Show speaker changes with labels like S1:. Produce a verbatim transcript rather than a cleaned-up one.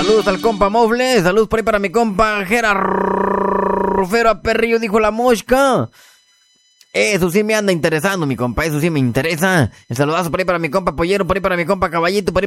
S1: Saludos al compa Mofle. Saludos por ahí para mi compa Jera Rufero a Perrillo, dijo la mosca. Eso sí me anda interesando, mi compa. Eso sí me interesa. El saludazo por ahí para mi compa Pollero, por ahí para mi compa Caballito, por ahí